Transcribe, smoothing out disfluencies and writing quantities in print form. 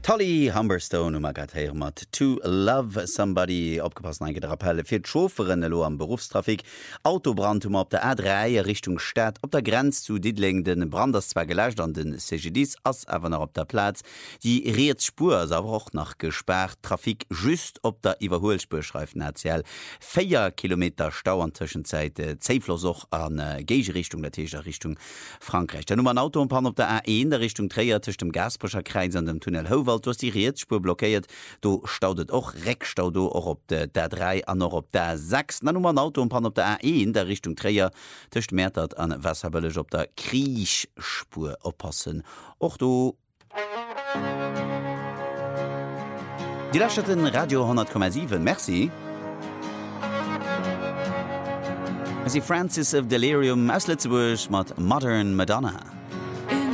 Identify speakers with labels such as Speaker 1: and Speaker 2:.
Speaker 1: Tolly Humberstone mat To Love Somebody opgepasst enke der Appelle fir d'Chauffeuren lo am Berufstrafik, Autobrand op der A3 Richtung Stadt, op der Grenz zu Didling den Branderswer gelächt an den CGDs ass awer op der Platz. Die Reetspur awer och nach gesperrt, Trafik just op der Iwerholspur schreifen erzähl. 4 Kilometer Stau an Zwischenzeit, Zeiflos och an Gege Richtung der Teger Richtung Frankreich. Der Nummer Auto pan op der A1 der Richtung Träger tisch dem Gasbrucher Kreis an dem Tunnel Howald. Du hast die Reetspur blockiert, du staudet auch Reckstau du auch op der 3 an noch op der 6 na Nummer Auto pan op der A1 der Richtung Träger tischcht Mätert an Wasserbellech op der Kriechspur oppassen. Och du die Lachten Radio 10,7 Merci. Francis of Delirium aus Lützeburg mat Modern Madonna.